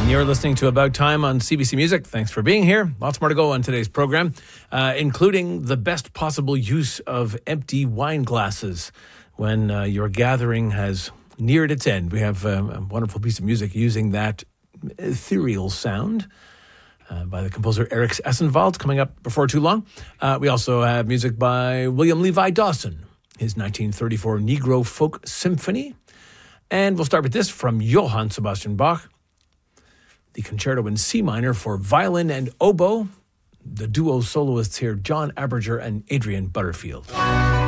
You're listening to About Time on CBC Music. Thanks for being here. Lots more to go on today's program, including the best possible use of empty wine glasses when your gathering has neared its end. We have a wonderful piece of music using that ethereal sound by the composer Eric Essenwald coming up before too long. We also have music by William Levi Dawson, his 1934 Negro Folk Symphony. And we'll start with this from Johann Sebastian Bach, the Concerto in C minor for violin and oboe. The duo soloists here, John Aberger and Adrian Butterfield.